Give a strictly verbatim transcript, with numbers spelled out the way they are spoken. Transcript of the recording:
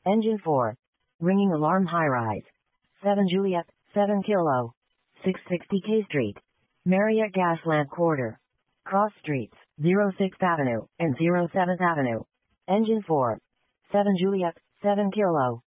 Engine four. Ringing alarm high-rise. seven Juliet, seven Kilo. six sixty K Street. Marriott Gaslamp Quarter. Cross Streets, oh sixth Avenue and oh seventh Avenue. Engine four. seven Juliet, seven Kilo.